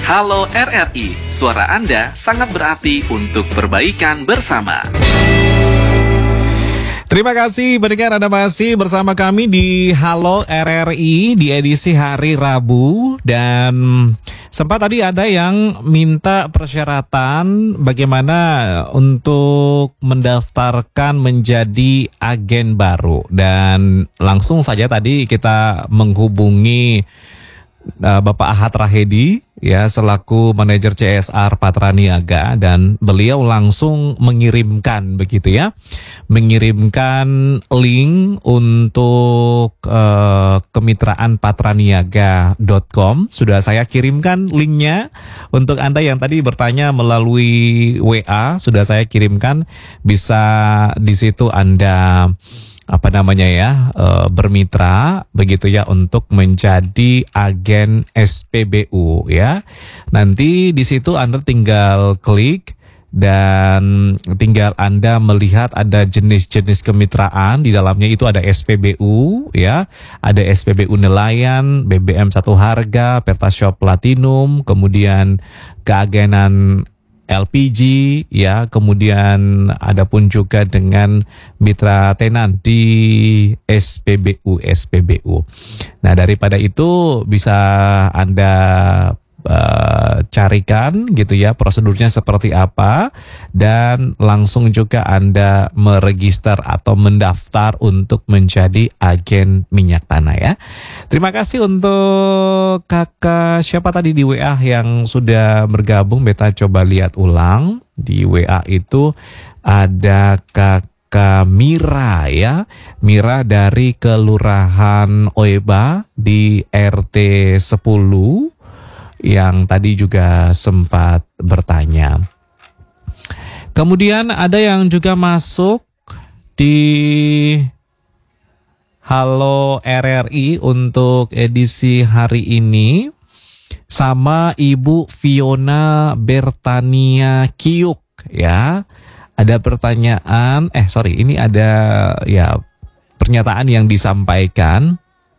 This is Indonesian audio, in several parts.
Halo RRI, suara Anda sangat berarti untuk perbaikan bersama. Terima kasih pendengar, Anda masih bersama kami di Halo RRI di edisi hari Rabu. Dan sempat tadi ada yang minta persyaratan bagaimana untuk mendaftarkan menjadi agen baru. Dan langsung saja tadi kita menghubungi Bapak Ahad Rahedi, ya, selaku manajer CSR Patra Niaga, dan beliau langsung mengirimkan link untuk kemitraan patraniaga.com. Sudah saya kirimkan linknya untuk Anda yang tadi bertanya melalui WA, sudah saya kirimkan. Bisa di situ Anda bermitra begitu ya untuk menjadi agen SPBU ya. Nanti di situ Anda tinggal klik dan tinggal Anda melihat ada jenis-jenis kemitraan. Di dalamnya itu ada SPBU ya, ada SPBU Nelayan, BBM Satu Harga, Pertashop Platinum, kemudian keagenan LPG ya, kemudian ada pun juga dengan mitra tenan di SPBU. Nah, daripada itu bisa Anda carikan gitu ya prosedurnya seperti apa, dan langsung juga Anda meregister atau mendaftar untuk menjadi agen minyak tanah ya. Terima kasih untuk kakak siapa tadi di WA yang sudah bergabung. Beta coba lihat ulang di WA itu ada Kak Mira ya, Mira dari Kelurahan Oeba di RT 10 yang tadi juga sempat bertanya. Kemudian ada yang juga masuk di Halo RRI untuk edisi hari ini sama Ibu Fiona Bertania Kiuk ya. Ada pertanyaan, ini ada ya pernyataan yang disampaikan.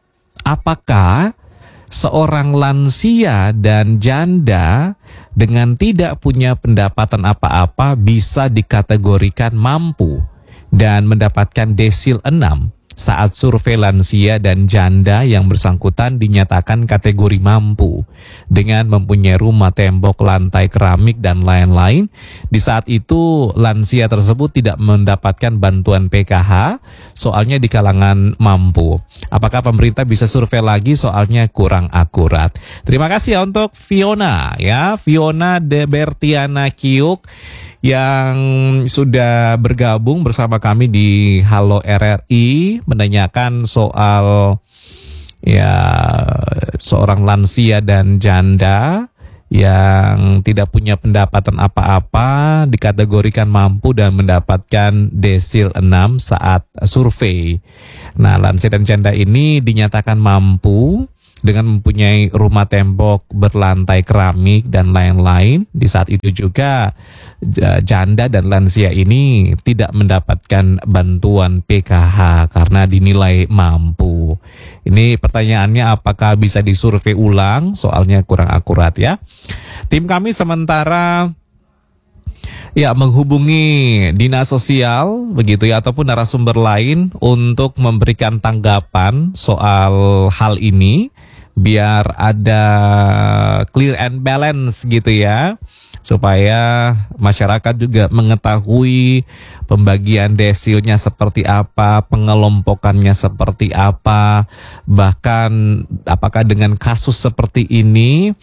Apakah seorang lansia dan janda dengan tidak punya pendapatan apa-apa bisa dikategorikan mampu dan mendapatkan desil 6 saat survei lansia dan janda yang bersangkutan dinyatakan kategori mampu dengan mempunyai rumah, tembok, lantai keramik, dan lain-lain. Di saat itu lansia tersebut tidak mendapatkan bantuan PKH, soalnya di kalangan mampu. Apakah pemerintah bisa survei lagi, soalnya kurang akurat? Terima kasih ya untuk Fiona ya, Fiona de Bertiana Kiuk yang sudah bergabung bersama kami di Halo RRI menanyakan soal ya seorang lansia dan janda yang tidak punya pendapatan apa-apa dikategorikan mampu dan mendapatkan desil 6 saat survei. Nah, lansia dan janda ini dinyatakan mampu dengan mempunyai rumah, tembok berlantai keramik, dan lain-lain. Di saat itu juga janda dan lansia ini tidak mendapatkan bantuan PKH karena dinilai mampu. Ini pertanyaannya, apakah bisa disurvei ulang? Soalnya kurang akurat ya. Tim kami sementara ya menghubungi dinas sosial begitu ya, ataupun narasumber lain untuk memberikan tanggapan soal hal ini, biar ada clear and balance gitu ya, supaya masyarakat juga mengetahui pembagian desilnya seperti apa, pengelompokannya seperti apa, bahkan apakah dengan kasus seperti ini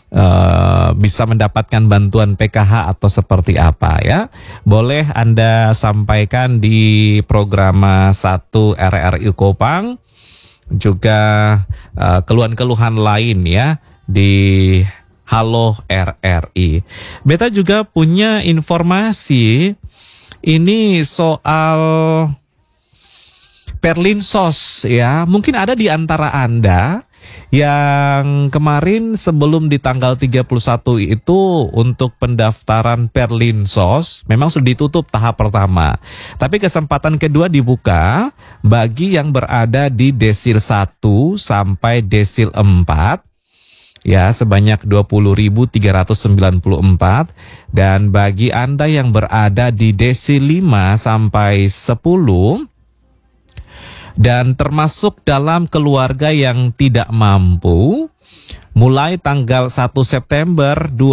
bisa mendapatkan bantuan PKH atau seperti apa ya. Boleh Anda sampaikan di program 1 RRI Kopang, juga keluhan-keluhan lain ya di Halo RRI. Beta juga punya informasi ini soal Perlinsos ya. Mungkin ada di antara Anda yang kemarin sebelum di tanggal 31 itu untuk pendaftaran Perlinsos memang sudah ditutup tahap pertama. Tapi kesempatan kedua dibuka bagi yang berada di desil 1 sampai desil 4 ya sebanyak 20.394, dan bagi Anda yang berada di desi 5 sampai 10 dan termasuk dalam keluarga yang tidak mampu, mulai tanggal 1 September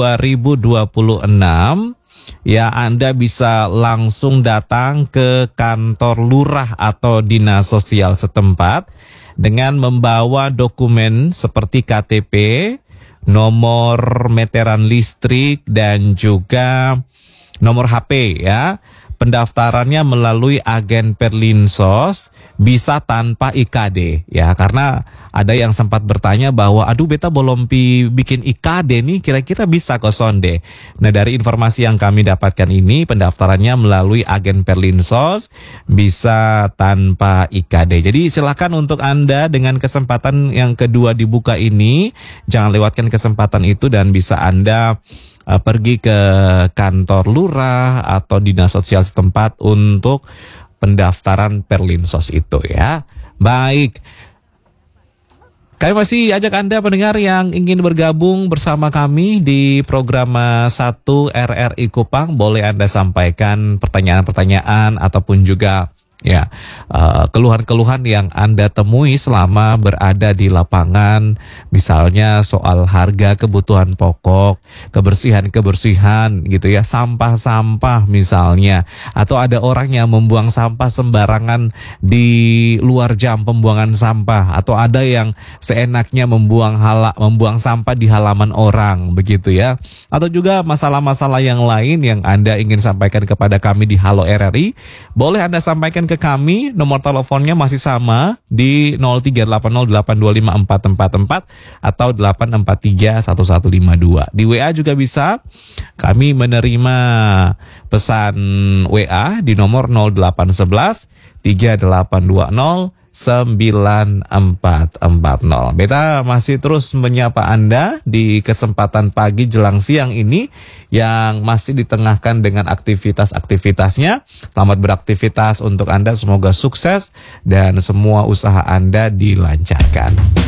2026 ya Anda bisa langsung datang ke kantor lurah atau dinas sosial setempat dengan membawa dokumen seperti KTP, nomor meteran listrik, dan juga nomor HP ya. Pendaftarannya melalui agen Perlinsos, bisa tanpa IKD ya, karena ada yang sempat bertanya bahwa aduh beta belum bikin IKD nih, kira-kira bisa kok sonde. Nah, dari informasi yang kami dapatkan ini, pendaftarannya melalui agen Perlinsos, bisa tanpa IKD. Jadi silakan untuk Anda dengan kesempatan yang kedua dibuka ini, jangan lewatkan kesempatan itu dan bisa Anda pergi ke kantor lurah atau dinas sosial setempat untuk pendaftaran Perlinsos itu ya. Baik, kami masih ajak Anda pendengar yang ingin bergabung bersama kami di program 1 RRI Kupang. Boleh Anda sampaikan pertanyaan-pertanyaan ataupun juga ya keluhan-keluhan yang Anda temui selama berada di lapangan, misalnya soal harga kebutuhan pokok, kebersihan gitu ya, sampah-sampah misalnya, atau ada orang yang membuang sampah sembarangan di luar jam pembuangan sampah, atau ada yang seenaknya membuang sampah di halaman orang begitu ya, atau juga masalah-masalah yang lain yang Anda ingin sampaikan kepada kami di Halo RRI, boleh Anda sampaikan ke kami. Nomor teleponnya masih sama di 0380825444 atau 8431152. Di WA juga bisa. Kami menerima pesan WA di nomor 0811 3820 9440. Beta masih terus menyapa Anda di kesempatan pagi jelang siang ini yang masih ditengahkan dengan aktivitas-aktivitasnya. Selamat beraktivitas untuk Anda, semoga sukses dan semua usaha Anda dilancarkan.